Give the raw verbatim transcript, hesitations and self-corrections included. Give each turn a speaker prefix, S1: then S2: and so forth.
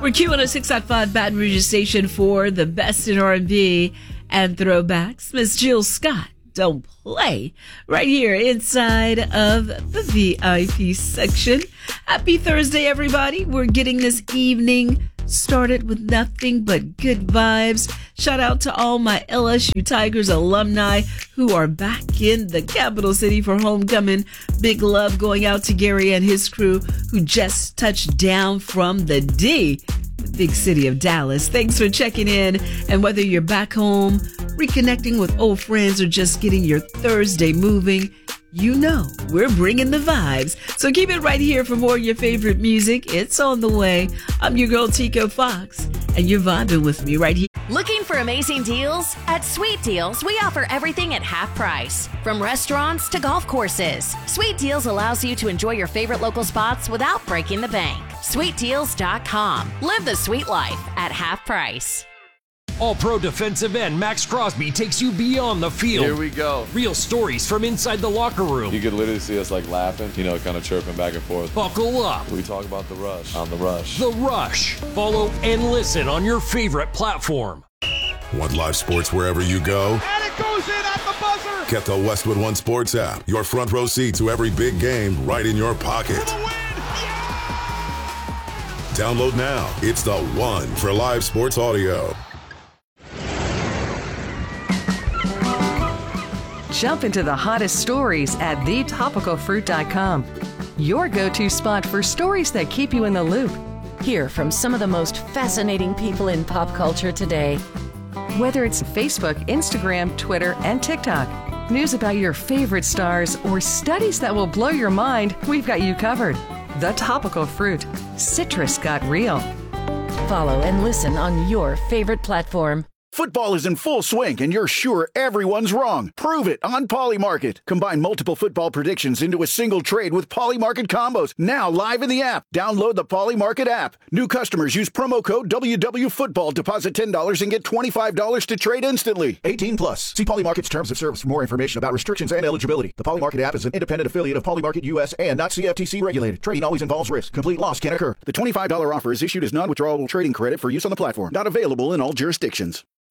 S1: We're Q one oh six point five Baton Rouge station for the best in R and B and throwbacks. Miss Jill Scott, don't play, right here inside of the V I P section. Happy Thursday, everybody. We're getting this evening started with nothing but good vibes. Shout out to all my L S U Tigers alumni who are back in the capital city for homecoming. Big love going out to Gary and his crew who just touched down from the D, the big city of Dallas. Thanks for checking in. And whether you're back home, reconnecting with old friends, or just getting your Thursday moving, you know we're bringing the vibes. So keep it right here for more of your favorite music. It's on the way. I'm your girl, Tico Fox, and you're vibing with me right here.
S2: Looking for amazing deals? At Sweet Deals, we offer everything at half price. From restaurants to golf courses, Sweet Deals allows you to enjoy your favorite local spots without breaking the bank. sweet deals dot com. Live the sweet life at half price.
S3: All-Pro defensive end Max Crosby takes you beyond the field.
S4: Here we go.
S3: Real stories from inside the locker room.
S4: You could literally see us like laughing, you know, kind of chirping back and forth.
S3: Buckle up.
S4: We talk about the rush on the rush.
S3: The Rush. Follow and listen on your favorite platform.
S5: Want live sports wherever you go?
S6: And it goes in at the buzzer.
S5: Get the Westwood One Sports app. Your front row seat to every big game right in your pocket.
S6: For the win. Yeah!
S5: Download now. It's the one for live sports audio.
S7: Jump into the hottest stories at the topical fruit dot com. Your go-to spot for stories that keep you in the loop.
S2: Hear from some of the most fascinating people in pop culture today.
S7: Whether it's Facebook, Instagram, Twitter, and TikTok, news about your favorite stars, or studies that will blow your mind, we've got you covered. The Topical Fruit. Citrus got real.
S2: Follow and listen on your favorite platform.
S8: Football is in full swing, and you're sure everyone's wrong. Prove it on Polymarket. Combine multiple football predictions into a single trade with Polymarket combos. Now live in the app. Download the Polymarket app. New customers use promo code W W Football. Deposit ten dollars and get twenty-five dollars to trade instantly. eighteen plus. See Polymarket's terms of service for more information about restrictions and eligibility. The Polymarket app is an independent affiliate of Polymarket U S and not C F T C regulated. Trading always involves risk. Complete loss can occur. The twenty-five dollars offer is issued as non-withdrawable trading credit for use on the platform. Not available in all jurisdictions.